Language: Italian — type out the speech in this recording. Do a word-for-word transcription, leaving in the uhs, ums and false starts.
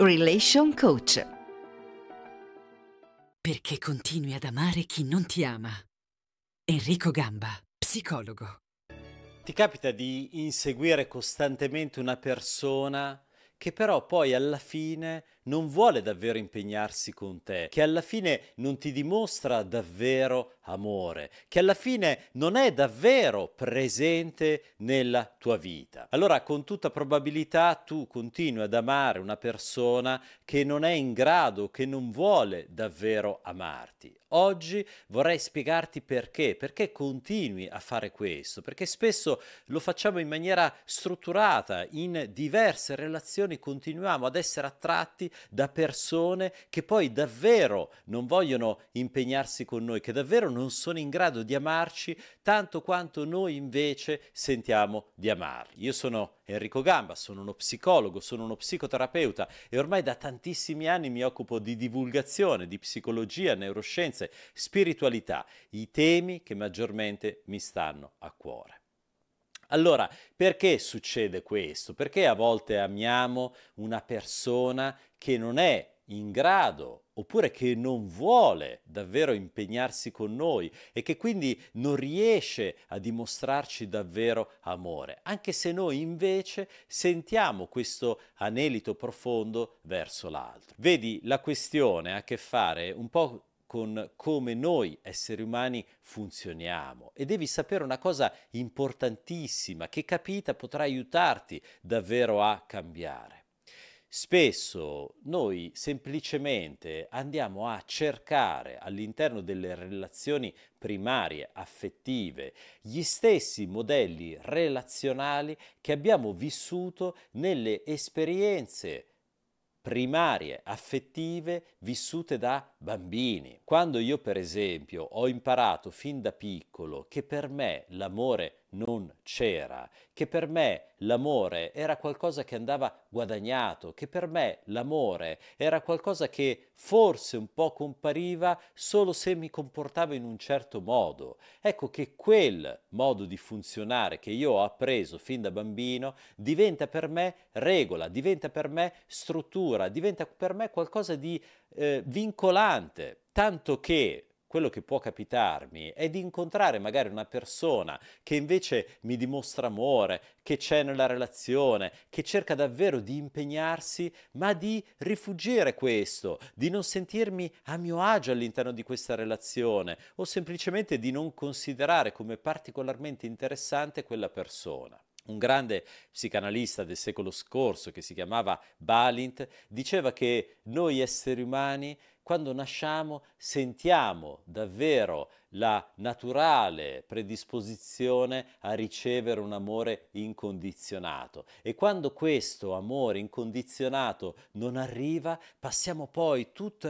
Relation Coach. Perché continui ad amare chi non ti ama. Enrico Gamba, psicologo. Ti capita di inseguire costantemente una persona che però poi alla fine non vuole davvero impegnarsi con te, che alla fine non ti dimostra davvero amore, che alla fine non è davvero presente nella tua vita. Allora, con tutta probabilità tu continui ad amare una persona che non è in grado, che non vuole davvero amarti. Oggi vorrei spiegarti perché, perché continui a fare questo, perché spesso lo facciamo in maniera strutturata, in diverse relazioni continuiamo ad essere attratti da persone che poi davvero non vogliono impegnarsi con noi, che davvero non sono in grado di amarci tanto quanto noi invece sentiamo di amarli. Io sono Enrico Gamba, sono uno psicologo, sono uno psicoterapeuta e ormai da tantissimi anni mi occupo di divulgazione, di psicologia, neuroscienze, spiritualità, i temi che maggiormente mi stanno a cuore. Allora, perché succede questo? Perché a volte amiamo una persona che non è in grado oppure che non vuole davvero impegnarsi con noi e che quindi non riesce a dimostrarci davvero amore, anche se noi invece sentiamo questo anelito profondo verso l'altro. Vedi, la questione ha a che fare un po' con come noi esseri umani funzioniamo e devi sapere una cosa importantissima che capita potrà aiutarti davvero a cambiare. Spesso noi semplicemente andiamo a cercare all'interno delle relazioni primarie, affettive, gli stessi modelli relazionali che abbiamo vissuto nelle esperienze primarie, affettive, vissute da bambini. Quando io, per esempio, ho imparato fin da piccolo che per me l'amore non c'era, che per me l'amore era qualcosa che andava guadagnato, che per me l'amore era qualcosa che forse un po' compariva solo se mi comportavo in un certo modo. Ecco che quel modo di funzionare che io ho appreso fin da bambino diventa per me regola, diventa per me struttura, diventa per me qualcosa di eh, vincolante, tanto che quello che può capitarmi è di incontrare magari una persona che invece mi dimostra amore, che c'è nella relazione, che cerca davvero di impegnarsi, ma di rifuggire questo, di non sentirmi a mio agio all'interno di questa relazione o semplicemente di non considerare come particolarmente interessante quella persona. Un grande psicanalista del secolo scorso che si chiamava Balint diceva che noi esseri umani quando nasciamo sentiamo davvero la naturale predisposizione a ricevere un amore incondizionato e quando questo amore incondizionato non arriva passiamo poi tutto